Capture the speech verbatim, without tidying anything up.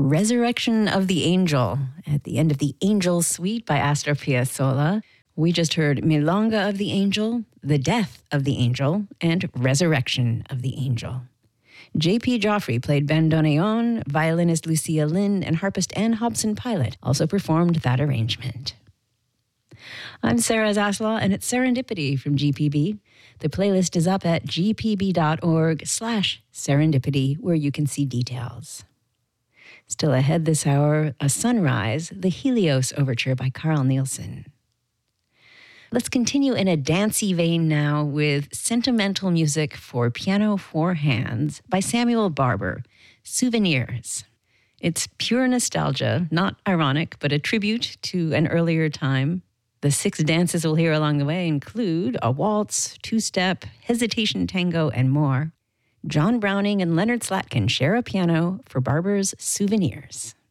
Resurrection of the Angel at the end of the Angel Suite by Astor Piazzolla. We just heard Milonga of the Angel, The Death of the Angel, and Resurrection of the Angel. J P. Joffrey played bandoneon, violinist Lucia Lynn and harpist Ann Hobson Pilot also performed that arrangement. I'm Sarah Zaslaw, and it's Serendipity from G P B. The playlist is up at gpb.org slash serendipity, where you can see details. Still ahead this hour, A Sunrise, the Helios Overture by Carl Nielsen. Let's continue in a dancey vein now with sentimental music for piano four hands by Samuel Barber, Souvenirs. It's pure nostalgia, not ironic, but a tribute to an earlier time. The six dances we'll hear along the way include a waltz, two-step, hesitation tango, and more. John Browning and Leonard Slatkin share a piano for Barber's Souvenirs.